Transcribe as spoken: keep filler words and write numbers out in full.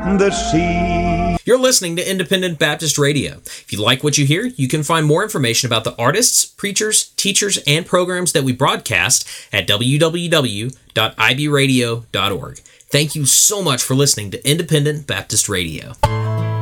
the sea. You're listening to Independent Baptist Radio. If you like what you hear, you can find more information about the artists, preachers, teachers, and programs that we broadcast at w w w dot i b radio dot org. Thank you so much for listening to Independent Baptist Radio.